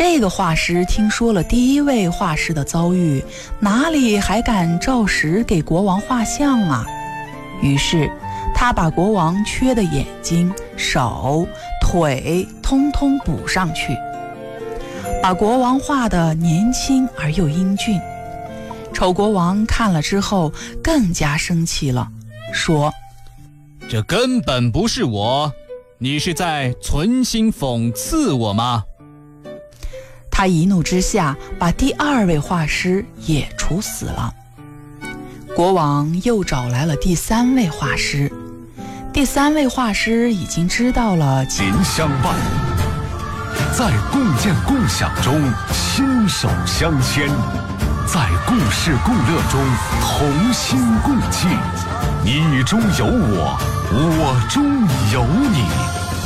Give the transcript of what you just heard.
这个画师听说了第一位画师的遭遇，哪里还敢照实给国王画像啊？于是他把国王缺的眼睛、手、腿通通补上去，把国王画得年轻而又英俊。丑国王看了之后更加生气了，说： 这根本不是我，你是在存心讽刺我吗？ 他一怒之下把第二位画师也处死了。国王又找来了第三位画师，第三位画师已经知道了邻相伴，在共建共享中携手相牵，在共事共乐中同心共济，你中有我，我中有你。